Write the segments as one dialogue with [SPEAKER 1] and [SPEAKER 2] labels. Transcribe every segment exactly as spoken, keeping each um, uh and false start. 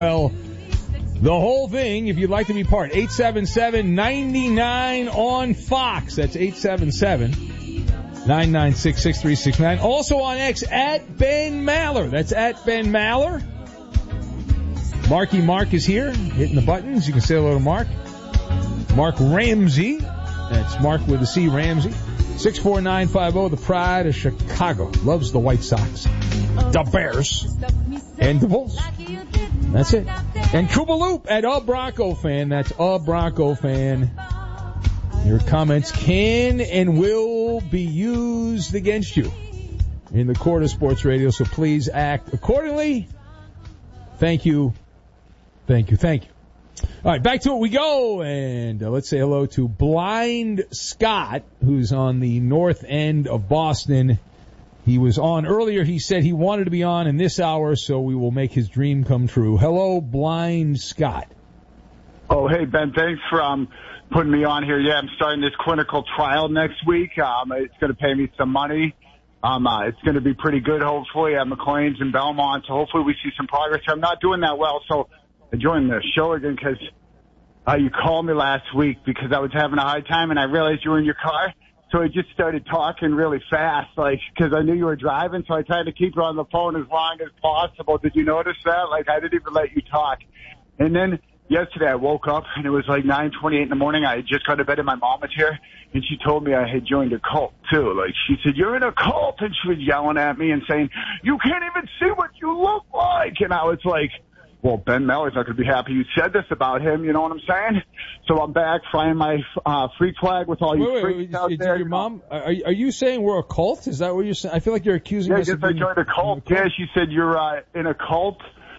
[SPEAKER 1] Well, the whole thing, if you'd like to be part, eight seven seven, nine nine on Fox. That's eight seven seven, nine nine six, six three six nine. Also on X, at Ben Maller. That's at Ben Maller. Marky Mark is here, hitting the buttons. You can say hello to Mark. Mark Ramsey. That's Mark with a C, Ramsey. six four nine five zero, the pride of Chicago. Loves the White Sox, the Bears, and the Bulls. That's it. And Cuba Loop at a Bronco fan. That's a Bronco fan. Your comments can and will be used against you in the court of sports radio, so please act accordingly. Thank you. Thank you. Thank you. All right, back to it we go, and uh, let's say hello to Blind Scott, who's on the north end of Boston. He was on earlier. He said he wanted to be on in this hour, so we will make his dream come true. Hello, Blind Scott.
[SPEAKER 2] Oh, hey, Ben, thanks for um, putting me on here. Yeah, I'm starting this clinical trial next week. Um, it's going to pay me some money. Um, uh, it's going to be pretty good, hopefully, at McLean's in Belmont, so hopefully we see some progress. I'm not doing that well, so I joined the show again because uh, you called me last week because I was having a hard time, and I realized you were in your car. So I just started talking really fast, like, because I knew you were driving, so I tried to keep you on the phone as long as possible. Did you notice that? Like, I didn't even let you talk. And then yesterday I woke up, and it was like nine twenty-eight in the morning. I had just got to bed, and my mom was here, and she told me I had joined a cult, too. Like, she said, you're in a cult, and she was yelling at me and saying, you can't even see what you look like. And I was like, well, Ben Maller's not going to be happy you said this about him, you know what I'm saying? So I'm back flying my uh, freak flag with all you
[SPEAKER 1] wait,
[SPEAKER 2] freaks
[SPEAKER 1] wait,
[SPEAKER 2] out
[SPEAKER 1] did
[SPEAKER 2] there.
[SPEAKER 1] Your mom, are, are you saying we're a cult? Is that what you're saying? I feel like you're accusing
[SPEAKER 2] yeah,
[SPEAKER 1] us
[SPEAKER 2] yes,
[SPEAKER 1] of
[SPEAKER 2] I
[SPEAKER 1] being
[SPEAKER 2] joined a cult.
[SPEAKER 1] a cult.
[SPEAKER 2] Yeah, she said you're uh, in a cult.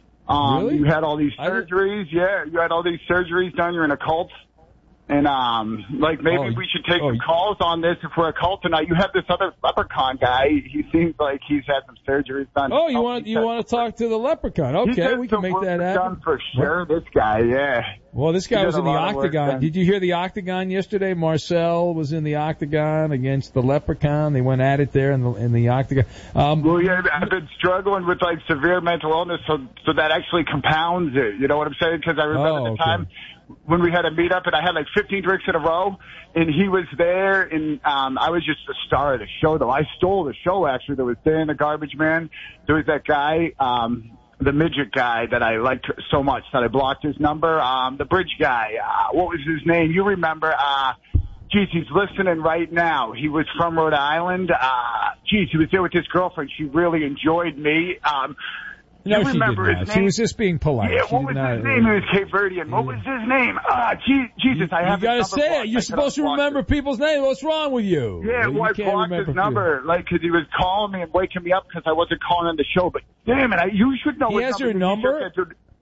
[SPEAKER 2] Um,
[SPEAKER 1] really?
[SPEAKER 2] You had all these surgeries. Yeah, you had all these surgeries done. You're in a cult. And, um, like, maybe
[SPEAKER 1] oh,
[SPEAKER 2] we should take
[SPEAKER 1] oh,
[SPEAKER 2] some calls on this if we're a cult tonight. You have this other leprechaun guy. He seems like he's had some surgeries done.
[SPEAKER 1] Oh, you want you want to talk to the leprechaun? Okay, we can make that happen.
[SPEAKER 2] Done for sure. What? This guy, yeah.
[SPEAKER 1] Well, this guy was in the octagon. Did you hear the octagon yesterday? Marcel was in the octagon against the leprechaun. They went at it there in the in the octagon. Um,
[SPEAKER 2] well, yeah, I've been struggling with like severe mental illness, so so that actually compounds it. You know what I'm saying? Because I remember
[SPEAKER 1] oh,
[SPEAKER 2] the
[SPEAKER 1] okay.
[SPEAKER 2] time when we had a meetup, and I had like fifteen drinks in a row, and he was there, and um, I was just the star of the show, though. I stole the show, actually. There was Dan the Garbage Man. There was that guy, um, the midget guy that I liked so much that I blocked his number. Um, the bridge guy. Uh, what was his name? You remember? Uh, geez, he's listening right now. He was from Rhode Island. Uh, geez, he was there with his girlfriend. She really enjoyed me. Um,
[SPEAKER 1] No,
[SPEAKER 2] you
[SPEAKER 1] she
[SPEAKER 2] remember
[SPEAKER 1] did not.
[SPEAKER 2] his name?
[SPEAKER 1] She was just being polite.
[SPEAKER 2] Yeah,
[SPEAKER 1] she
[SPEAKER 2] what was
[SPEAKER 1] not,
[SPEAKER 2] his name? He was Cape Verdean. What was his name? Ah, gee, Jesus, I have
[SPEAKER 1] You gotta
[SPEAKER 2] his number
[SPEAKER 1] say
[SPEAKER 2] blocked.
[SPEAKER 1] it. You're supposed to remember
[SPEAKER 2] it.
[SPEAKER 1] people's names. What's wrong with you?
[SPEAKER 2] Yeah,
[SPEAKER 1] you
[SPEAKER 2] well, I
[SPEAKER 1] can't
[SPEAKER 2] blocked his
[SPEAKER 1] remember
[SPEAKER 2] number, like, because he was calling me and waking me up because I wasn't calling on the show. But damn it, I, you should know
[SPEAKER 1] He
[SPEAKER 2] his
[SPEAKER 1] has
[SPEAKER 2] number.
[SPEAKER 1] your number?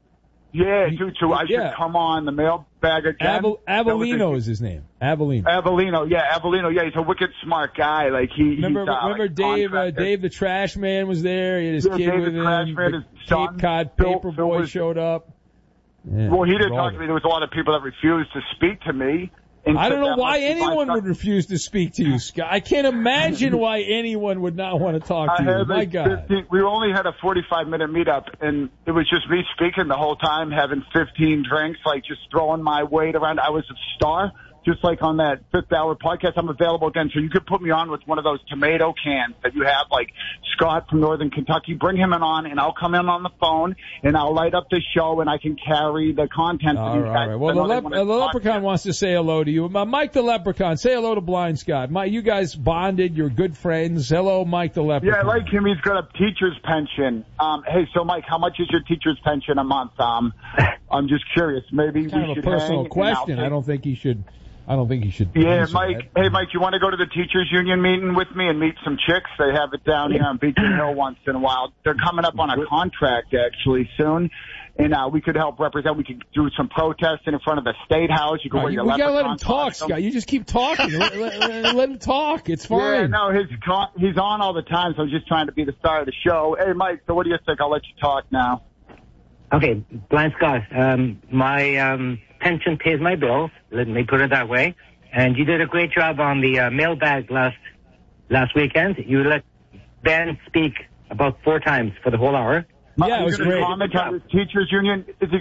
[SPEAKER 2] Yeah, dude, so I
[SPEAKER 1] yeah.
[SPEAKER 2] should come on the mailbag again.
[SPEAKER 1] Avel- Avellino is his name. Avellino.
[SPEAKER 2] Avellino, yeah, Avellino, yeah, he's a wicked smart guy. Like he,
[SPEAKER 1] remember,
[SPEAKER 2] he's, uh,
[SPEAKER 1] remember
[SPEAKER 2] like
[SPEAKER 1] Dave, uh, Dave the Trash Man was there. He had his
[SPEAKER 2] yeah,
[SPEAKER 1] kid
[SPEAKER 2] Dave
[SPEAKER 1] with
[SPEAKER 2] the
[SPEAKER 1] him.
[SPEAKER 2] Trash Man, his son,
[SPEAKER 1] Cape Cod
[SPEAKER 2] Phil,
[SPEAKER 1] Paper
[SPEAKER 2] Phil
[SPEAKER 1] Boy
[SPEAKER 2] was,
[SPEAKER 1] showed up. Yeah,
[SPEAKER 2] well, he didn't
[SPEAKER 1] all
[SPEAKER 2] talk to me. There was a lot of people that refused to speak to me.
[SPEAKER 1] I don't know why anyone would refuse to speak to you, Scott. I can't imagine why anyone would not want to talk to
[SPEAKER 2] I
[SPEAKER 1] you. My
[SPEAKER 2] like
[SPEAKER 1] God.
[SPEAKER 2] fifteen, we only had a forty-five minute meetup, and it was just me speaking the whole time, having fifteen drinks, like just throwing my weight around. I was a star. Just like on that fifth hour podcast, I'm available again. So you could put me on with one of those tomato cans that you have, like Scott from Northern Kentucky. Bring him in on, and I'll come in on the phone, and I'll light up the show, and I can carry the content.
[SPEAKER 1] All
[SPEAKER 2] for
[SPEAKER 1] right,
[SPEAKER 2] these guys.
[SPEAKER 1] all right. Well, the, lep- the Leprechaun wants to say hello to you. Mike the Leprechaun, say hello to Blind Scott. Mike, you guys bonded. You're good friends. Hello, Mike the Leprechaun.
[SPEAKER 2] Yeah, I like him. He's got a teacher's pension. Um, hey, so Mike, how much is your teacher's pension a month? Um, I'm just curious. Maybe
[SPEAKER 1] it's kind
[SPEAKER 2] we
[SPEAKER 1] of a
[SPEAKER 2] should
[SPEAKER 1] personal
[SPEAKER 2] hang,
[SPEAKER 1] question.
[SPEAKER 2] I
[SPEAKER 1] don't think he should. I don't think he should.
[SPEAKER 2] Yeah, Mike.
[SPEAKER 1] That.
[SPEAKER 2] Hey, Mike, you want to go to the teachers union meeting with me and meet some chicks? They have it down here on Beacon Hill once in a while. They're coming up on a contract actually soon, and uh, we could help represent. We could do some protesting in front of the State House. You could
[SPEAKER 1] right,
[SPEAKER 2] wear your
[SPEAKER 1] we gotta let him talk,
[SPEAKER 2] costume.
[SPEAKER 1] Scott. You just keep talking. let, let, let him talk. It's fine.
[SPEAKER 2] Yeah, no, his con- he's on all the time, so I'm just trying to be the star of the show. Hey, Mike. So what do you think? I'll let you talk now.
[SPEAKER 3] Okay, Blind Scott. Um, my um, pension pays my bills. Let me put it that way. And you did a great job on the uh, mailbag last last weekend. You let Ben speak about four times for the whole hour.
[SPEAKER 1] Yeah, it was great.
[SPEAKER 2] Comment on the teachers union. Is he